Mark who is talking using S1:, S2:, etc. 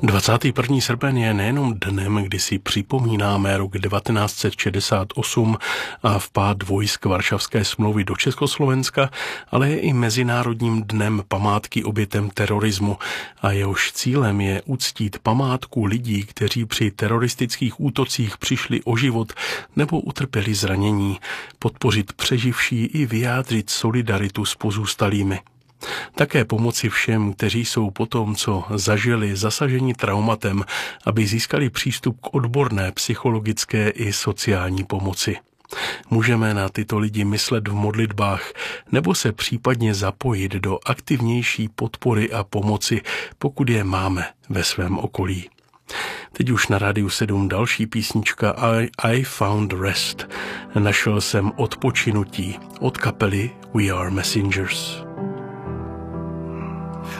S1: 21. srpen je nejenom dnem, kdy si připomínáme rok 1968 a vpád vojsk Varšavské smlouvy do Československa, ale je i Mezinárodním dnem památky obětem terorismu a jehož cílem je uctít památku lidí, kteří při teroristických útocích přišli o život nebo utrpěli zranění, podpořit přeživší i vyjádřit solidaritu s pozůstalými. Také pomoci všem, kteří jsou po tom, co zažili, zasaženi traumatem, aby získali přístup k odborné psychologické i sociální pomoci. Můžeme na tyto lidi myslet v modlitbách nebo se případně zapojit do aktivnější podpory a pomoci, pokud je máme ve svém okolí. Teď už na Rádiu 7 další písnička I Found Rest. Našel jsem odpočinutí od kapely We Are Messengers.